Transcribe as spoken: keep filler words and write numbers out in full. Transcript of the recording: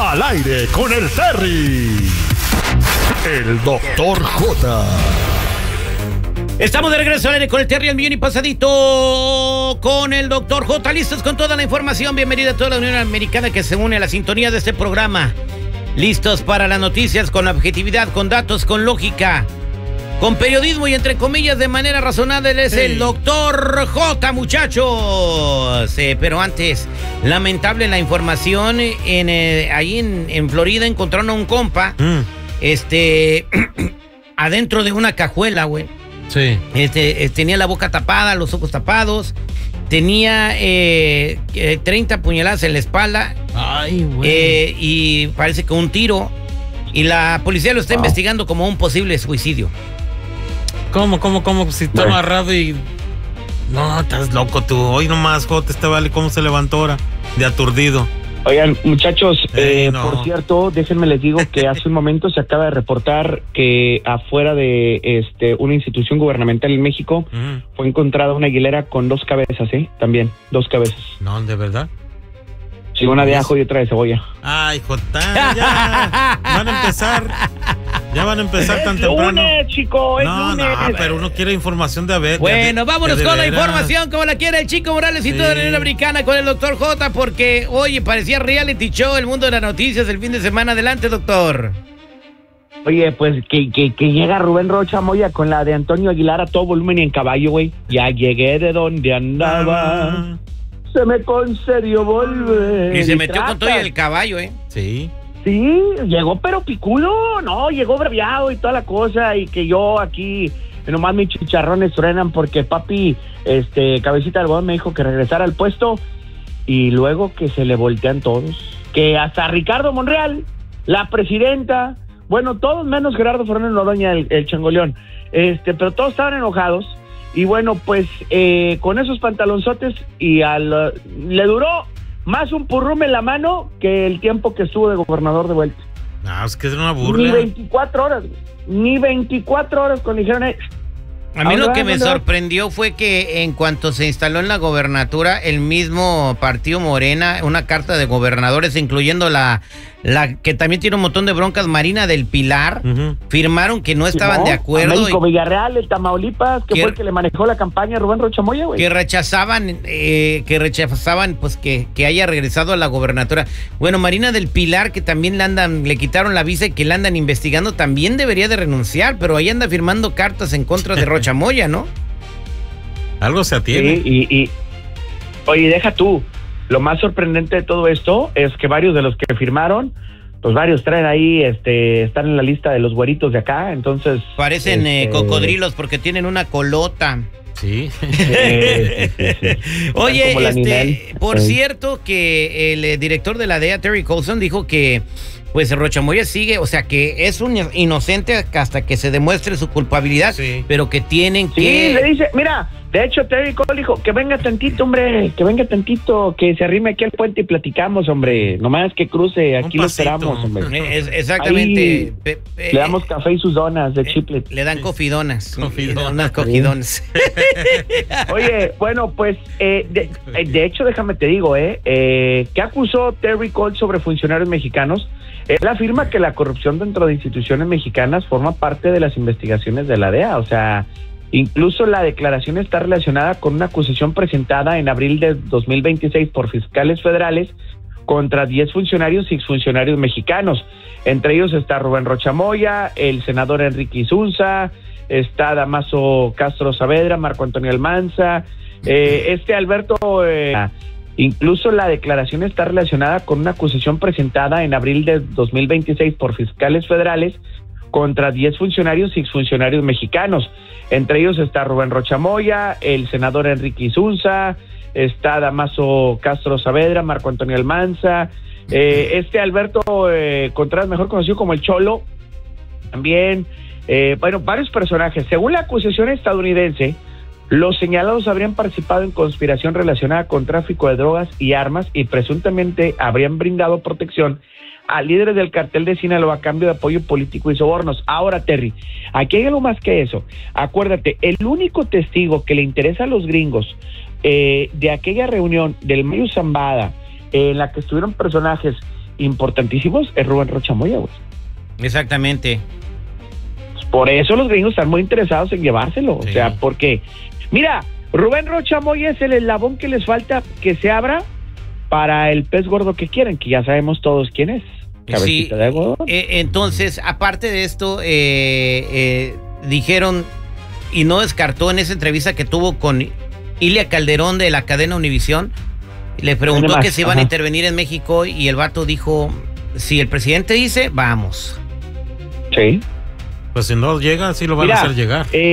Al aire con el Terry. El doctor J. Estamos de regreso al aire con el Terry al millón y pasadito con el doctor J. Listos con toda la información. Bienvenida a toda la Unión Americana que se une a la sintonía de este programa. Listos para las noticias con objetividad, con datos, con lógica, con periodismo y entre comillas de manera razonable. Él es sí. el doctor J, muchachos. Eh, pero antes, lamentable la información. En, eh, ahí en, en Florida encontraron a un compa mm. este adentro de una cajuela, güey. Sí. Este, eh, tenía la boca tapada, los ojos tapados. Tenía eh, eh, treinta puñaladas en la espalda. Ay, güey. Eh, y parece que un tiro. Y la policía lo está wow. investigando como un posible suicidio. ¿Cómo, cómo, cómo? Si está amarrado y... No, estás loco tú. Hoy nomás, Jota, este vale cómo se levantó ahora. De aturdido. Oigan, muchachos, eh, eh, no. por cierto, déjenme les digo que hace un momento se acaba de reportar que afuera de este una institución gubernamental en México uh-huh. fue encontrada una aguilera con dos cabezas, ¿eh? También, dos cabezas. No, ¿de verdad? Sí, una de ajo y otra de cebolla. Ay, Jota, ya van a empezar, ya van a empezar tan es temprano. Lunes, chico, es no, lunes. no, pero uno quiere información de a ver. Bueno, de, vámonos de con veras. la información como la quiere el Chico Morales y sí. toda la Unión Americana con el doctor J, porque, oye, parecía reality show el mundo de las noticias el fin de semana. Adelante, doctor. Oye, pues que, que, que llega Rubén Rocha Moya con la de Antonio Aguilar a todo volumen y en caballo, güey. Ya llegué de donde andaba. Ah. Se me concedió volver. Y se metió trata. con todo y el caballo, ¿eh? Sí. Sí, llegó pero picudo, no, llegó braviado y toda la cosa, y que yo aquí, nomás mis chicharrones truenan porque papi, este, cabecita de algodón me dijo que regresara al puesto, y luego que se le voltean todos, que hasta Ricardo Monreal, la presidenta, bueno, todos menos Gerardo Fernández Noroña, el, el changoleón, este, pero todos estaban enojados. Y bueno, pues eh, con esos pantalonzotes y al, le duró más un purrume en la mano que el tiempo que estuvo de gobernador de vuelta. No, es que es una burla. Ni veinticuatro horas, ni veinticuatro horas cuando dijeron... Eh, A mí lo que me sorprendió fue que en cuanto se instaló en la gobernatura, el mismo partido Morena, una carta de gobernadores, incluyendo la, la que también tiene un montón de broncas, Marina del Pilar, uh-huh. firmaron que no estaban sí, no, de acuerdo. México, y, Villarreal, el Tamaulipas, que, que fue el que le manejó la campaña a Rubén Rocha Moya, güey. Que rechazaban, eh, que rechazaban, pues que, que haya regresado a la gobernatura. Bueno, Marina del Pilar, que también le andan, le quitaron la visa y que la andan investigando, también debería de renunciar, pero ahí anda firmando cartas en contra de Rocha Moya, ¿no? Algo se atiene. Sí, y, y oye, deja tú, lo más sorprendente de todo esto es que varios de los que firmaron, pues varios traen ahí, este, están en la lista de los güeritos de acá, entonces... Parecen este... eh, cocodrilos porque tienen una colota. Sí. sí, sí, sí, sí. Oye, este, por sí. cierto que el eh, director de la D E A, Terry Coulson, dijo que pues Rocha Moya sigue, o sea, que es un inocente hasta que se demuestre su culpabilidad, sí. pero que tienen sí, que... Sí, le dice, mira, de hecho Terry Cole dijo, que venga tantito, hombre, que venga tantito, que se arrime aquí al puente y platicamos, hombre, nomás que cruce, aquí lo esperamos, hombre. Es, exactamente. Pe, pe, le damos café y sus donas de eh, chiplet. Le dan cofidonas. Cofidonas. Unas cofidonas. Oye, bueno, pues, eh, de, de hecho, déjame te digo, eh, eh, ¿qué acusó Terry Cole sobre funcionarios mexicanos? Él afirma que la corrupción dentro de instituciones mexicanas forma parte de las investigaciones de la D E A, o sea, incluso la declaración está relacionada con una acusación presentada en abril de dos mil veintiséis por fiscales federales contra diez funcionarios y exfuncionarios mexicanos. Entre ellos está Rubén Rocha Moya, el senador Enrique Isunza, está Damaso Castro Saavedra, Marco Antonio Almanza, eh, este Alberto... Eh, Incluso la declaración está relacionada con una acusación presentada en abril de dos mil veintiséis por fiscales federales contra diez funcionarios y exfuncionarios mexicanos. Entre ellos está Rubén Rocha Moya, el senador Enrique Isunza, está Damaso Castro Saavedra, Marco Antonio Almanza, eh, este Alberto eh, Contreras, mejor conocido como el Cholo, también, eh, bueno, varios personajes. Según la acusación estadounidense, los señalados habrían participado en conspiración relacionada con tráfico de drogas y armas y presuntamente habrían brindado protección a líderes del cartel de Sinaloa a cambio de apoyo político y sobornos. Ahora, Terry, aquí hay algo más que eso. Acuérdate, el único testigo que le interesa a los gringos eh, de aquella reunión del Mayo Zambada, eh, en la que estuvieron personajes importantísimos es Rubén Rocha Moya, güey. Exactamente. Por eso los gringos están muy interesados en llevárselo. Sí. O sea, porque, mira, Rubén Rocha Moya es el eslabón que les falta que se abra para el pez gordo que quieren, que ya sabemos todos quién es. Cabecita Sí, de algodón. eh, entonces, aparte de esto, eh, eh, dijeron, y no descartó en esa entrevista que tuvo con Ilia Calderón de la cadena Univisión, le preguntó Además, que si iban ajá. a intervenir en México y el vato dijo, si el presidente dice, vamos. Sí. Pues si no llega, sí lo van Mira, a hacer llegar. eh,